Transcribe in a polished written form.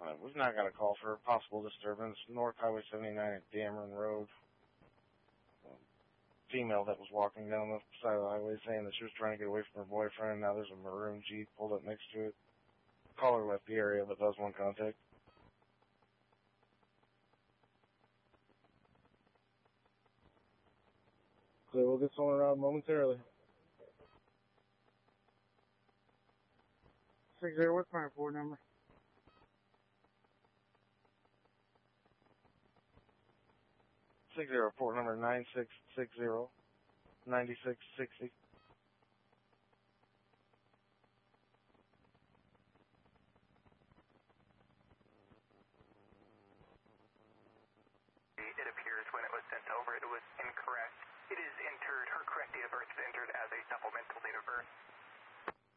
We've now got a call for a possible disturbance. North Highway 79 at Dameron Road. Female that was walking down the side of the highway saying that she was trying to get away from her boyfriend. Now there's a maroon Jeep pulled up next to it. Caller left the area, but does want contact. So we'll get someone around momentarily. 60, what's my report number? 60, report number 9660-9660.